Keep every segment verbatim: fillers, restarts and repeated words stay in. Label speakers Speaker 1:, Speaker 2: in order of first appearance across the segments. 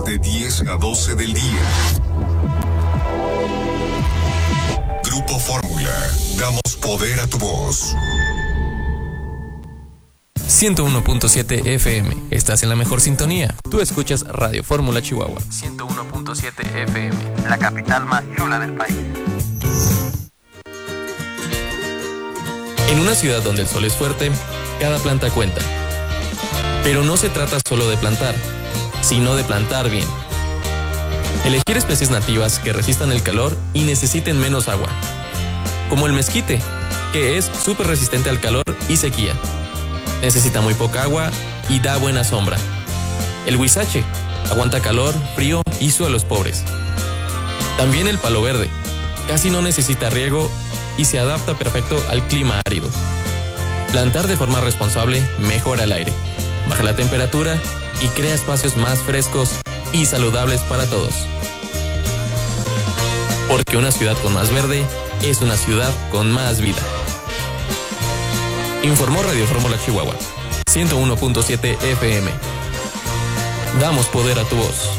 Speaker 1: de diez a doce del día. Grupo Fórmula, damos poder a tu voz.
Speaker 2: ciento uno punto siete F M, estás en la mejor sintonía. Tú escuchas Radio Fórmula Chihuahua. ciento uno punto siete F M,
Speaker 3: la capital más chula del país.
Speaker 2: En una ciudad donde el sol es fuerte, cada planta cuenta. Pero no se trata solo de plantar, sino de plantar bien. Elegir especies nativas que resistan el calor y necesiten menos agua. Como el mezquite, que es súper resistente al calor y sequía. Necesita muy poca agua y da buena sombra. El huizache aguanta calor, frío y suelos pobres. También el palo verde, casi no necesita riego y se adapta perfecto al clima árido. Plantar de forma responsable mejora el aire, baja la temperatura y crea espacios más frescos y saludables para todos. Porque una ciudad con más verde es una ciudad con más vida. Informó Radio Fórmula Chihuahua, ciento uno punto siete F M. Damos poder a tu voz.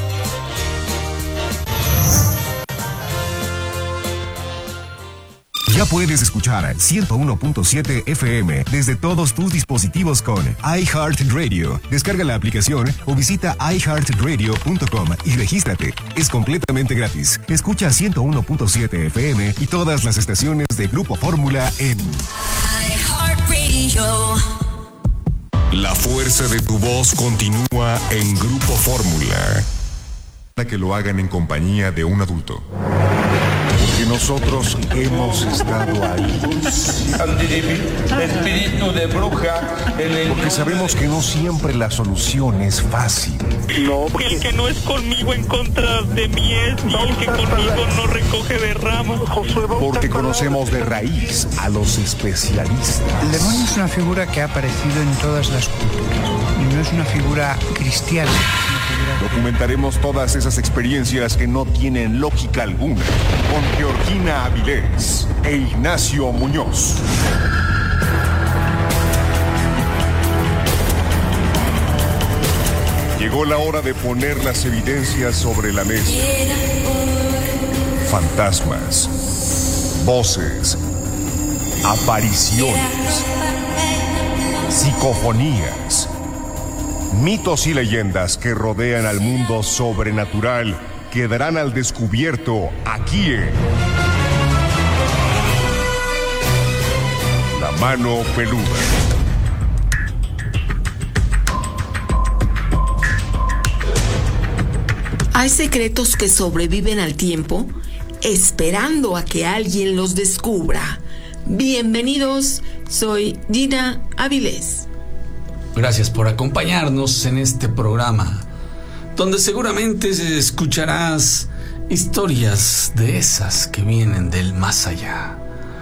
Speaker 4: Ya puedes escuchar ciento uno punto siete F M desde todos tus dispositivos con iHeartRadio. Descarga la aplicación o visita i heart radio punto com y regístrate. Es completamente gratis. Escucha ciento uno punto siete F M y todas las estaciones de Grupo Fórmula en
Speaker 1: iHeartRadio. La fuerza de tu voz continúa en Grupo Fórmula. Que lo hagan en compañía de un adulto. Porque nosotros hemos estado ahí.
Speaker 5: Espíritu de bruja.
Speaker 4: Porque sabemos que no siempre la solución es fácil.
Speaker 6: No, porque el que no es conmigo en contra de mí es, y el que conmigo no recoge de ramos.
Speaker 4: Porque conocemos de raíz a los especialistas.
Speaker 7: El demonio es una figura que ha aparecido en todas las culturas y no es una figura cristiana.
Speaker 4: Documentaremos todas esas experiencias que no tienen lógica alguna con Georgina Avilés e Ignacio Muñoz. Llegó la hora de poner las evidencias sobre la mesa. Fantasmas, voces, apariciones, psicofonías, mitos y leyendas que rodean al mundo sobrenatural quedarán al descubierto aquí en La Mano Peluda.
Speaker 8: Hay secretos que sobreviven al tiempo, esperando a que alguien los descubra. Bienvenidos, soy Gina Avilés.
Speaker 9: Gracias por acompañarnos en este programa, donde seguramente escucharás historias de esas que vienen del más allá.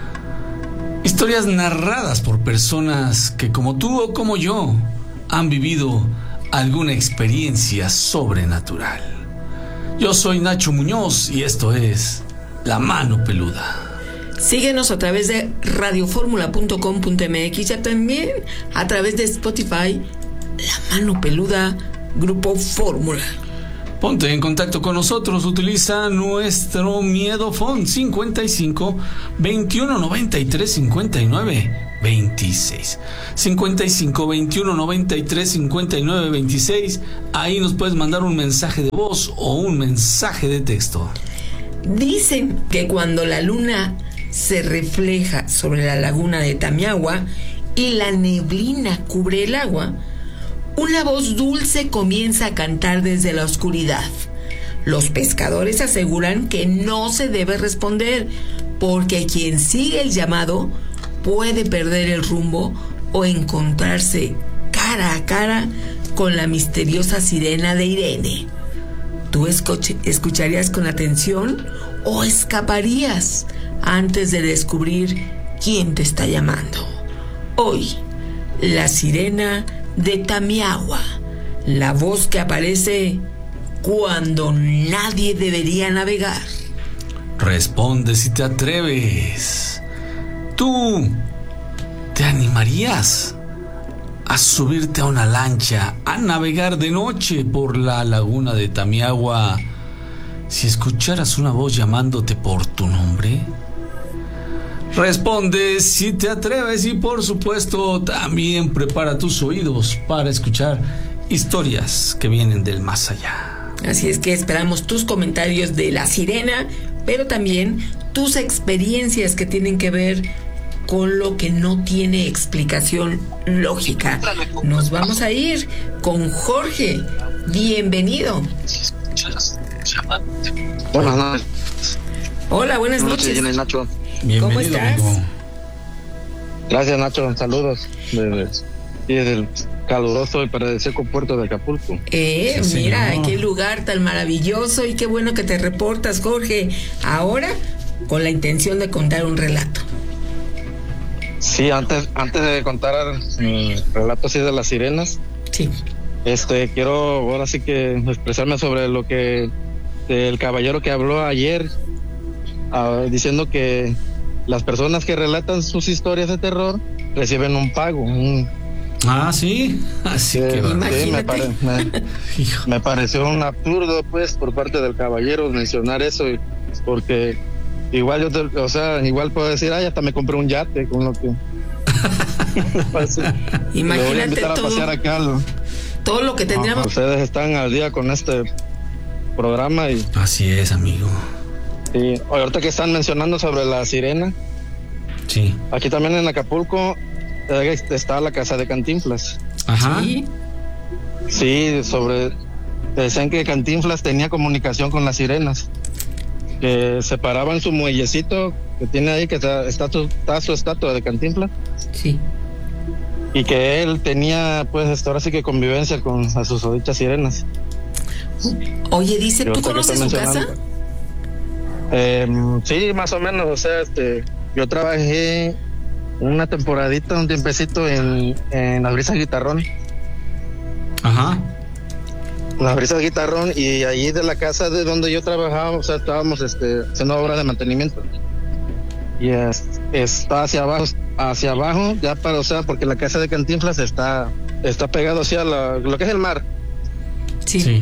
Speaker 9: Historias narradas por personas que, como tú o como yo, han vivido alguna experiencia sobrenatural. Yo soy Nacho Muñoz y esto es La Mano Peluda.
Speaker 8: Síguenos a través de radio fórmula punto com punto m x y también a través de Spotify, La Mano Peluda, Grupo Fórmula.
Speaker 9: Ponte en contacto con nosotros, utiliza nuestro Miedofón cincuenta y cinco, veintiuno noventa y tres, cincuenta y nueve, veintiséis. cincuenta y cinco, veintiuno noventa y tres, cincuenta y nueve, veintiséis. Ahí nos puedes mandar un mensaje de voz o un mensaje de texto.
Speaker 8: Dicen que cuando la luna se refleja sobre la laguna de Tamiahua y la neblina cubre el agua, una voz dulce comienza a cantar desde la oscuridad. Los pescadores aseguran que no se debe responder, porque quien sigue el llamado puede perder el rumbo o encontrarse cara a cara con la misteriosa sirena de Irene. ¿Tú escuch- escucharías con atención o escaparías antes de descubrir quién te está llamando? Hoy, la sirena de Tamiahua, la voz que aparece cuando nadie debería navegar.
Speaker 9: Responde si te atreves. ¿Tú te animarías a subirte a una lancha, a navegar de noche por la laguna de Tamiahua, si escucharas una voz llamándote por tu nombre? Responde si te atreves y, por supuesto, también prepara tus oídos para escuchar historias que vienen del más allá.
Speaker 8: Así es que esperamos tus comentarios de La Sirena, pero también tus experiencias que tienen que ver con lo que no tiene explicación lógica. Nos vamos a ir con Jorge. Bienvenido.
Speaker 5: Buenas noches.
Speaker 8: Hola, buenas noches.
Speaker 5: Nacho.
Speaker 9: Bienvenido,
Speaker 8: ¿Cómo estás?
Speaker 9: amigo.
Speaker 5: Gracias, Nacho. Saludos desde, desde el caluroso y paradisíaco puerto de Acapulco.
Speaker 8: Eh,
Speaker 9: Sí,
Speaker 8: mira,
Speaker 9: señor.
Speaker 8: qué lugar tan maravilloso y qué bueno que te reportas, Jorge. Ahora, con la intención de contar un relato.
Speaker 5: Sí, antes, antes de contar mi relato así de las sirenas,
Speaker 8: Sí.
Speaker 5: este, quiero ahora sí que expresarme sobre lo que el caballero que habló ayer, ah, diciendo que las personas que relatan sus historias de terror reciben un pago. Un,
Speaker 9: Ah, sí. Así
Speaker 5: sí,
Speaker 9: que va.
Speaker 5: sí, me,
Speaker 8: Imagínate.
Speaker 5: pare- me-
Speaker 9: Hijo.
Speaker 5: me pareció un absurdo, pues, por parte del caballero mencionar eso, y- porque igual yo, te- o sea, igual puedo decir, ay, hasta me compré un yate con lo que. Pues, sí. Lo voy a
Speaker 8: Imagínate
Speaker 5: invitar a
Speaker 8: todo,
Speaker 5: pasear acá. lo-
Speaker 8: todo lo que tendríamos.
Speaker 5: Ustedes están al día con este programa y,
Speaker 9: Así es, amigo.
Speaker 5: y ahorita que están mencionando sobre la sirena,
Speaker 9: Sí.
Speaker 5: aquí también en Acapulco eh, está la casa de Cantinflas.
Speaker 9: Ajá.
Speaker 8: Sí.
Speaker 5: Sí, sobre decían que Cantinflas tenía comunicación con las sirenas, que se paraba en su muellecito que tiene ahí, que está, está, su, está su estatua de Cantinflas,
Speaker 8: Sí.
Speaker 5: y que él tenía, pues, hasta ahora sí que convivencia con a sus dichas sirenas.
Speaker 8: Oye, dice,
Speaker 5: Y
Speaker 8: ¿tú
Speaker 5: ahorita que
Speaker 8: conoces su
Speaker 5: están
Speaker 8: casa?
Speaker 5: mencionando- Eh, sí, más o menos, o sea, este, yo trabajé una temporadita, un tiempecito en, en las brisas Guitarrón,
Speaker 9: Ajá.
Speaker 5: las brisas Guitarrón, y allí de la casa de donde yo trabajaba, o sea, estábamos este, haciendo obras de mantenimiento. Y es, está hacia abajo, hacia abajo, ya para, o sea, porque la casa de Cantinflas está, está pegado hacia la, lo que es el mar.
Speaker 8: Sí.
Speaker 9: Sí.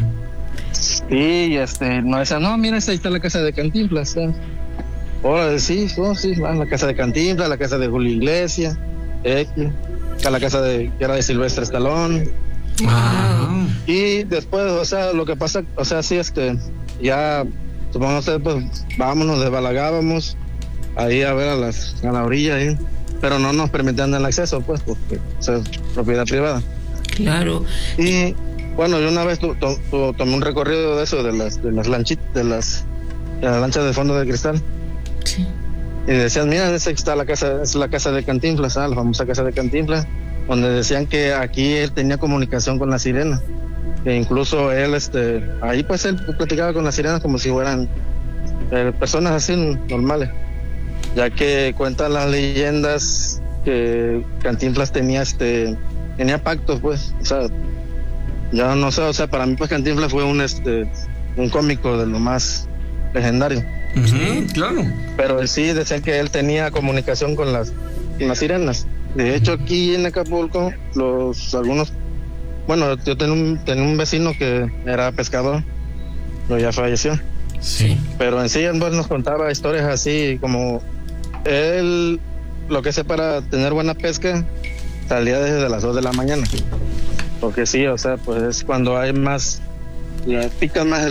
Speaker 5: Y este, no decía, no, mira, ahí está la casa de Cantinflas. ¿Eh? Ahora sí, oh, sí, va, la casa de Cantinflas, la casa de Julio Iglesias, X, acá la casa de, que era de Silvestre Stallone.
Speaker 9: Ah.
Speaker 5: Y después, o sea, lo que pasa, o sea, sí, este, ya, supongo ustedes, pues, vámonos, desbalagábamos ahí a ver a, las, a la orilla ahí, pero no nos permitían el acceso, pues, porque o sea, es propiedad privada.
Speaker 8: Claro.
Speaker 5: Y bueno, yo una vez to, to, to, tomé un recorrido de eso, de las, de las lanchitas, de las, de las lanchas de fondo de cristal.
Speaker 8: Sí.
Speaker 5: Y decían, mira, esa está la casa, es la casa de Cantinflas, ah, la famosa casa de Cantinflas, donde decían que aquí él tenía comunicación con la sirena, que incluso él, este, ahí pues él platicaba con las sirenas como si fueran eh, personas así normales, ya que cuentan las leyendas que Cantinflas tenía, este, tenía pactos, pues, o sea, ya no sé, o sea, para mí pues Cantinflas fue un, este, un cómico de lo más legendario.
Speaker 9: Ujú, claro.
Speaker 5: Pero sí decían que él tenía comunicación con las, con las sirenas. De hecho, aquí en Acapulco, los algunos, bueno, yo tenía un, tenía un vecino que era pescador, pero ya falleció.
Speaker 9: Sí.
Speaker 5: Pero en sí, él pues, nos contaba historias así, como él, lo que sé para tener buena pesca, salía desde las dos de la mañana. Porque sí, o sea, pues es cuando hay más, ya pican más